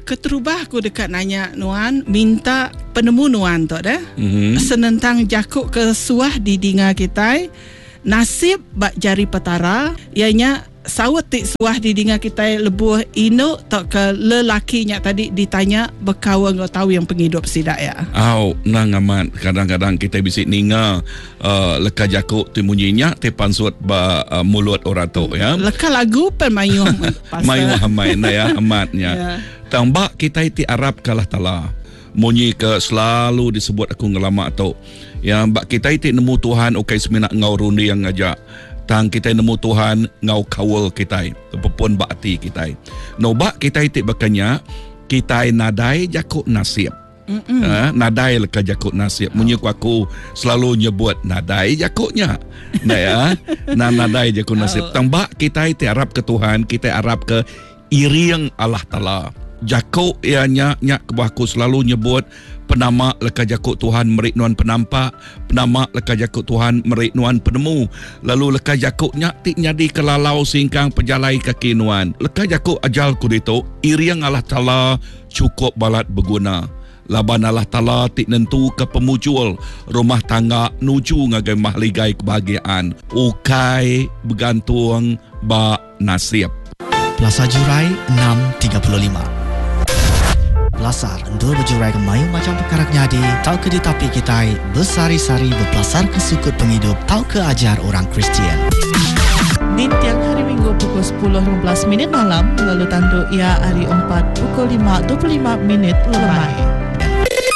keterubah aku dekat nanya Nuan, minta penemu Nuan tu dah. Senentang jakuk ke suah di dinga kita, nasib bak jari petara, ianya sawat tik suah di dinga kita lebuh ino tak ke lelakinya tadi ditanya berkawan kau tahu yang penghidup sidak ya. Nang amat kadang-kadang kita bisik ninga leka jakuk tu munyinya te pansut ba mulut orang tu ya. Leka lagu pen mayuh mayuh hamai na ya amatnya. Tambah kita iti Arab kalah tala. Munyi ke selalu disebut aku ngelama tu. Yang bak kita iti nemu Tuhan okey semina ngau rundi yang ngajak. Tang kita nemu Tuhan ngau kawal kita pepun bakti kita no bak kita itik bakanya kita nadai jakuk nasib nadai leka jakuk nasib munyi aku selalu nyebut nadai jakuknya ya nadai jakuk nasib tang bak kita itik Arab ke Tuhan kita Arab ke iriang Allah Taala jakuk ianya nyak kebaku selalu nyebut penama leka jakuk Tuhan merik nuan penampak, penama leka jakuk Tuhan merik nuan penemu, lalu leka jakuknya tik nyadi kelalau singkang pejalai kaki nuan. Leka jakuk ajal kudito iriang Allah Taala cukup balat berguna. Laban Allah Taala tik nentu ke pemucul rumah tangga nuju ngagai mahligai kebahagiaan. Ukai bergantung ba nasib. Plaza Jurai 6.35 Belasar Endul berjurai ke mayu macam perkara nyadi. Tau ke di tapi kita bersari-sari berpelasar ke sukut penghidup. Tau ke ajar orang Kristian. Di tiang hari Minggu pukul 10.15 malam. Lalu tanduk ia hari 4 pukul 5.25 lemai.